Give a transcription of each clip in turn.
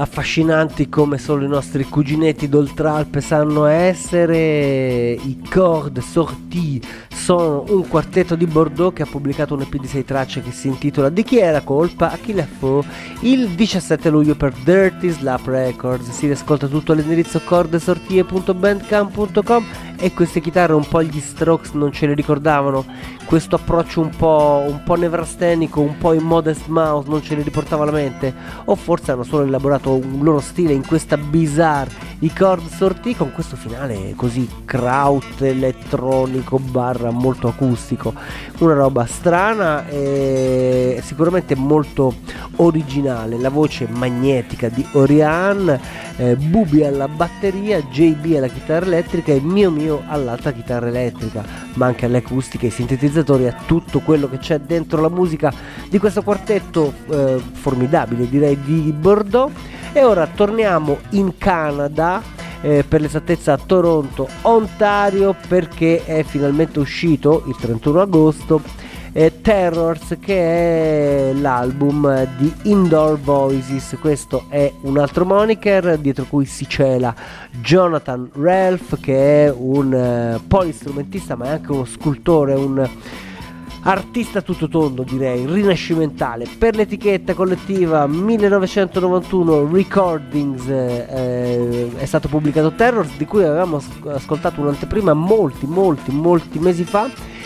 affascinanti come solo i nostri cuginetti d'Oltralpe sanno essere. I Cordes Sorties sono un quartetto di Bordeaux che ha pubblicato un EP di 6 tracce che si intitola Di chi è la colpa? A chi la fu? Il 17 luglio per Dirty Slap Records. Si riascolta tutto all'indirizzo cordesortie.bandcamp.com. E queste chitarre un po' gli Strokes non ce le ricordavano, questo approccio un po' nevrastenico, un po' in Modest Mouse non ce le riportava alla mente, o forse hanno solo elaborato un loro stile in questa bizarre i Cordes Sorties con questo finale così kraut elettronico barra molto acustico, una roba strana e sicuramente molto originale. La voce magnetica di Oriane, Bubi alla batteria, JB alla chitarra elettrica e Mio Mio all'altra chitarra elettrica, ma anche alle acustiche, ai sintetizzatori, a tutto quello che c'è dentro la musica di questo quartetto formidabile, direi, di Bordeaux. E ora torniamo in Canada, per l'esattezza a Toronto, Ontario, perché è finalmente uscito il 31 agosto Terrors, che è l'album di Indoor Voices. Questo è un altro moniker dietro cui si cela Jonathan Ralph, che è un polistrumentista ma è anche uno scultore, un artista tutto tondo, direi rinascimentale. Per l'etichetta collettiva 1991 Recordings è stato pubblicato Terrors, di cui avevamo ascoltato un'anteprima molti mesi fa.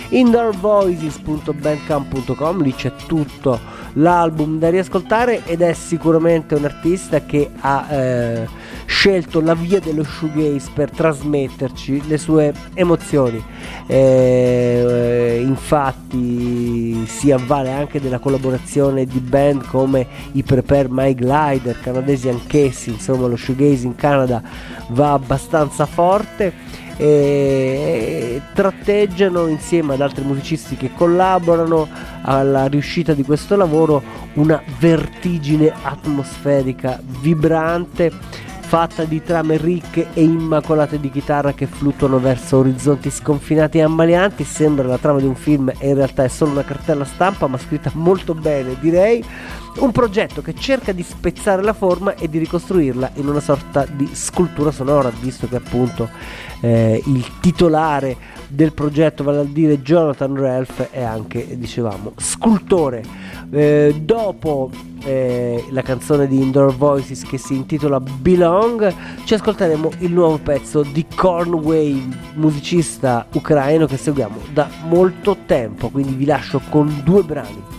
indoorvoices.bandcamp.com, lì c'è tutto l'album da riascoltare ed è sicuramente un artista che ha scelto la via dello shoegaze per trasmetterci le sue emozioni. Infatti si avvale anche della collaborazione di band come i Prepare My Glider, canadesi anch'essi. Insomma, lo shoegaze in Canada va abbastanza forte e tratteggiano insieme ad altri musicisti che collaborano alla riuscita di questo lavoro una vertigine atmosferica vibrante, fatta di trame ricche e immacolate di chitarra che fluttuano verso orizzonti sconfinati e ammalianti. Sembra la trama di un film e in realtà è solo una cartella stampa, ma scritta molto bene, direi. Un progetto che cerca di spezzare la forma e di ricostruirla in una sorta di scultura sonora, visto che appunto il titolare del progetto, vale a dire Jonathan Ralph, è anche, dicevamo, scultore. Dopo la canzone di Indoor Voices che si intitola Belong, ci ascolteremo il nuovo pezzo di Cornway, musicista ucraino che seguiamo da molto tempo, quindi vi lascio con due brani.